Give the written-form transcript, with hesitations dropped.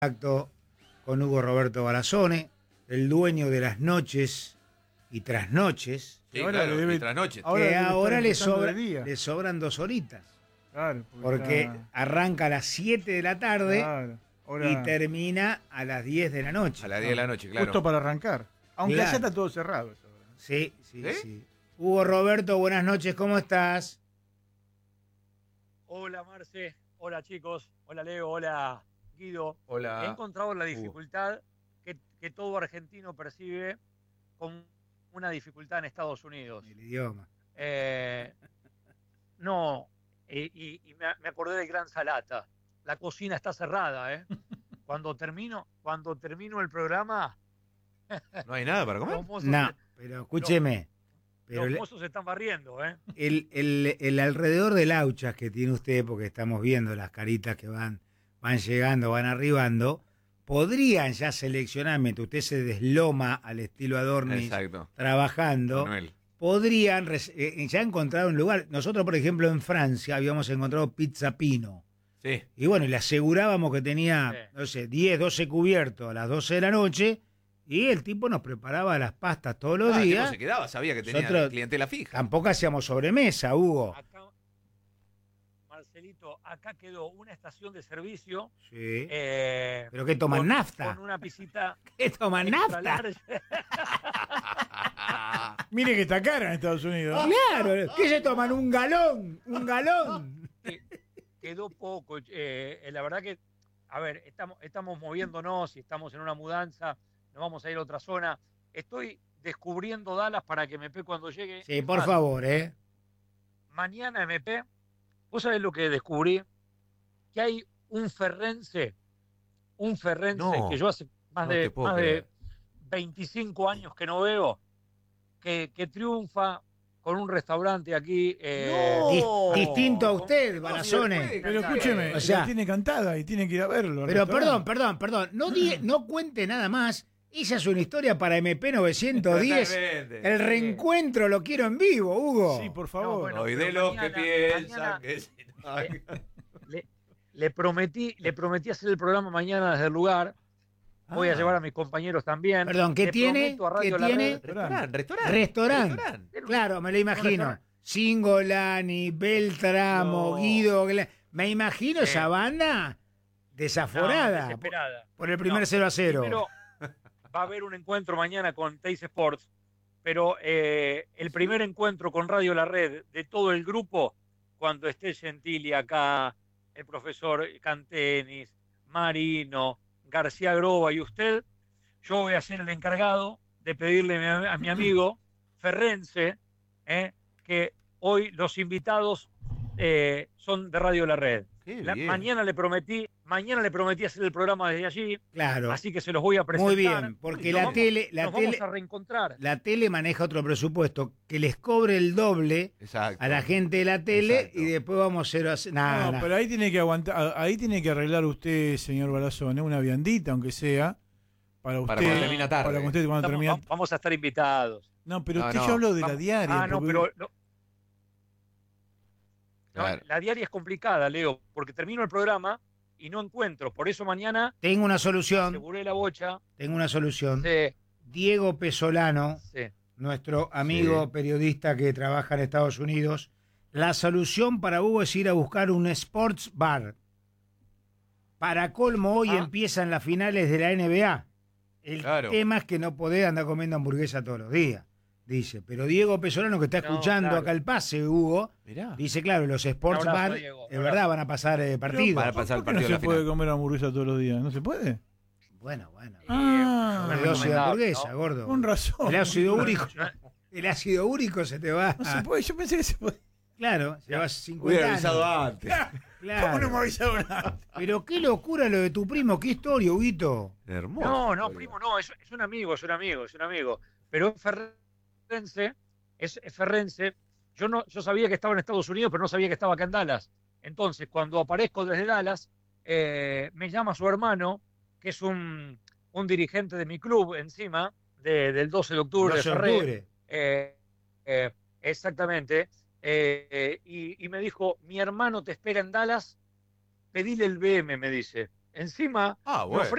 contacto con Hugo Roberto Barazone, el dueño de las noches y trasnoches, Sí, ahora claro, debe- y trasnoches. que ahora le, de día. le sobran 2 horitas, Claro, porque está- arranca a las 7 de la tarde claro, ahora- y termina a las 10 de la noche. A las 10 de la noche, claro. Justo para arrancar. Aunque Claro. allá está todo cerrado. Eso, ahora. Sí, sí, ¿Eh? sí. Hugo Roberto, buenas noches, ¿cómo estás? Hola Marce, hola chicos, hola Leo, hola Guido. He Hola. encontrado la dificultad que todo argentino percibe como una dificultad en Estados Unidos. El idioma. No, y me acordé del Gran Salata. La cocina está cerrada, ¿eh? Cuando termino el programa, ¿No hay nada para comer? los mozos, No, pero escúcheme. Pero los mozos se están barriendo, ¿eh? el alrededor del Auchas que tiene usted, porque estamos viendo las caritas que van llegando, van arribando, podrían ya seleccionar, mientras usted se desloma al estilo Adornis, Exacto. trabajando, Manuel. podrían ya encontrar un lugar. Nosotros, por ejemplo, en Francia habíamos encontrado Pizza Pino. Sí. Y bueno, le asegurábamos que tenía, Sí. no sé, 10, 12 cubiertos a las 12 de la noche, y el tipo nos preparaba las pastas todos los El tipo días. se quedaba, sabía que tenía Nosotros clientela fija. Tampoco hacíamos sobremesa, Hugo. Acá, Marcelito, acá quedó una estación de servicio. Sí. eh, ¿Pero qué toman, nafta? Con una pisita ¿Qué toman, extra nafta? large. Mire que está cara en Estados Unidos. Claro, ¿qué se toman? Un galón, un galón. Quedó poco. La verdad que, a ver, estamos moviéndonos y estamos en una mudanza, nos vamos a ir a otra zona. Estoy descubriendo Dallas para que MP cuando llegue. Sí, por favor, ¿eh? Mañana MP, ¿vos sabés lo que descubrí? Que hay un ferrense No, que yo hace más no te de puedo creer. 25 años que no veo, que triunfa con un restaurante aquí. Distinto a con- usted, Barazone. Pero escúcheme, O sea- la tiene cantada y tiene que ir a verlo. al Pero restaurante. perdón. No cuente nada más. Esa es una historia para MP 910. Totalmente. El reencuentro lo quiero en vivo, Hugo. Sí, por No, favor. bueno. Hoy pero de los que mañana- piensan mañana- que si no hay- Le prometí hacer el programa mañana desde el lugar. Voy a llevar a mis compañeros también. Perdón, ¿qué Le tiene? prometo a ¿Qué Radio La tiene? Red- Restaurante. Claro, me lo imagino. restaurante. Singolani, Beltramo, No. Guido. Me imagino esa banda No, desaforada desesperada. por el primer No, 0-0. Primero, va a haber un encuentro mañana con Teis Sports, pero el primer encuentro con Radio La Red de todo el grupo, cuando esté Gentili acá, el profesor Cantenis, Marino, García Groba y usted, yo voy a ser el encargado de pedirle a mi amigo Ferrense que hoy los invitados son de Radio La Red. Qué bien. Mañana le prometí hacer el programa desde allí, Claro, así que se los voy a presentar. muy bien, porque Nos la vamos- tele, nos vamos a reencontrar. la tele maneja otro presupuesto, que les cobre el doble Exacto. a la gente de la tele Exacto. y después vamos 0-0. No, pero ahí tiene que aguantar, ahí tiene que arreglar usted, señor Barazone, una viandita, aunque sea, para usted. Para cuando termina tarde. Para usted cuando termina. Vamos a estar invitados. No, pero No, usted no. ya habló de la Vamos- diaria. no, porque- pero no, Claro. la diaria es complicada, Leo, porque termino el programa y no encuentro. Por eso mañana Tengo una solución, aseguré la bocha. Sí. Diego Pesolano, Sí. nuestro amigo Sí. periodista que trabaja en Estados Unidos, la solución para Hugo es ir a buscar un sports bar. Para colmo, hoy empiezan las finales de la NBA. El Claro. tema es que no podés andar comiendo hamburguesa todos los días, dice. Pero Diego Pesolano, que está No, escuchando claro. acá el pase, Hugo, Mirá. dice, claro, los sports Un abrazo, bar, Diego, un es verdad, van a pasar partidos. Van a pasar el ¿Por qué no partido de se la puede final. comer hamburguesa todos los días? ¿No se puede? Bueno. Ah, Una es dosis de recomendable, hamburguesa, ¿no? gordo. con razón. El ácido úrico. El ácido úrico se te va. No se puede, yo pensé que se puede. Claro, se va 50 Hubiera años. avisado antes. Claro. ¿Cómo no me avisaron nada? Pero qué locura lo de tu primo, qué historia, Huguito. Hermoso. No, primo, no, es un amigo. Pero es ferrense. Yo sabía que estaba en Estados Unidos, pero no sabía que estaba acá en Dallas. Entonces, cuando aparezco desde Dallas, me llama su hermano, que es un dirigente de mi club encima, del 12 de octubre 12 de de Ferrer. octubre. Exactamente. Y me dijo, mi hermano te espera en Dallas, pedile el BM, me dice. Encima, Ah, me bueno. ofrece